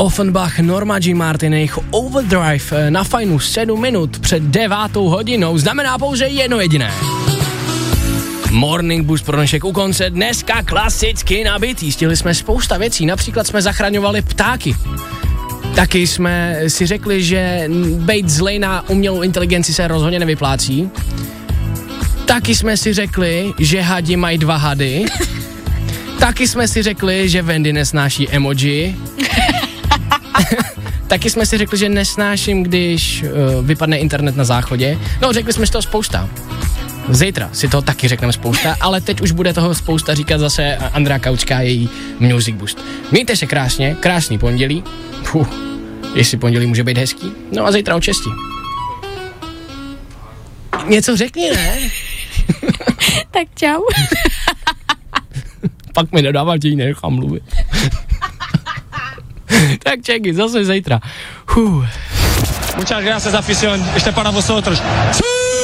Offenbach, Norma Jean Martin, jejich Overdrive na Fajnu 7 minut před 9 hodinou znamená pouze jedno jediné. Morning Boost pro dnešek u konce, dneska klasicky nabitý. Stihli jsme spousta věcí, například jsme zachraňovali ptáky. Taky jsme si řekli, že bejt zlej na umělou inteligenci se rozhodně nevyplácí. Taky jsme si řekli, že hadi mají 2 hady. Taky jsme si řekli, že Wendy nesnáší emoji. Taky jsme si řekli, že nesnáším, když vypadne internet na záchodě. No, řekli jsme si toho spousta. Zítra si toho taky řekneme spousta, ale teď už bude toho spousta říkat zase Andrea Kaučka a její Music Boost. Mějte se krásně, krásný pondělí. Jestli pondělí může být hezký. No a zítra od 6. Něco řekni, ne? Tak čau. Pak mi nedává, že jí nechám mluvit. Tak čeky, zase zítra. Muchas gracias, afición. Este para vosotros.